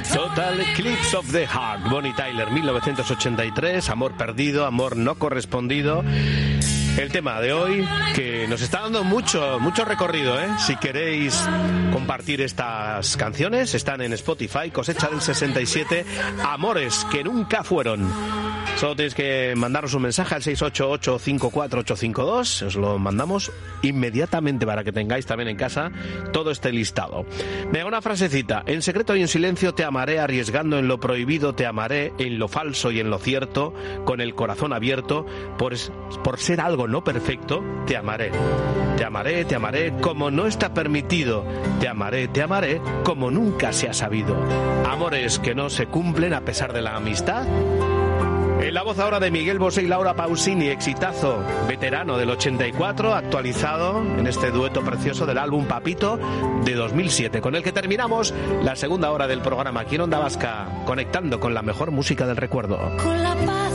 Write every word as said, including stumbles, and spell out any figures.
Total Eclipse of the Heart, Bonnie Tyler, mil novecientos ochenta y tres, amor perdido, amor no correspondido. El tema de hoy, que nos está dando mucho, mucho recorrido, ¿eh? Si queréis compartir estas canciones, están en Spotify, Cosecha del sesenta y siete, Amores que nunca fueron. Solo tenéis que mandaros un mensaje al seis ocho ocho cinco cuatro ocho cinco dos, os lo mandamos inmediatamente para que tengáis también en casa todo este listado. Venga, una frasecita: en secreto y en silencio te amaré, arriesgando en lo prohibido te amaré, en lo falso y en lo cierto, con el corazón abierto, por, por ser algo no perfecto, te amaré. Te amaré, te amaré como no está permitido, te amaré, te amaré como nunca se ha sabido. Amores que no se cumplen a pesar de la amistad. En la voz ahora de Miguel Bosé y Laura Pausini, exitazo veterano del ochenta y cuatro, actualizado en este dueto precioso del álbum Papito de dos mil siete, con el que terminamos la segunda hora del programa aquí en Onda Vasca, conectando con la mejor música del recuerdo. Con la paz.